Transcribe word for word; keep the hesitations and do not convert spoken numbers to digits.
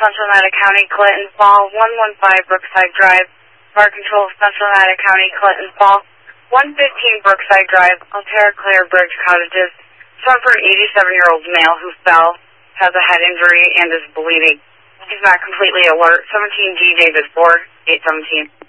Central Nevada County, Clinton Fall, one one five Brookside Drive. Fire Control, Central Nevada County, Clinton Fall, one fifteen Brookside Drive, Altera Claire Bridge Cottages. Son for an eighty-seven-year-old male who fell, has a head injury, and is bleeding. He's not completely alert. seventeen G David Ford, eight seventeen.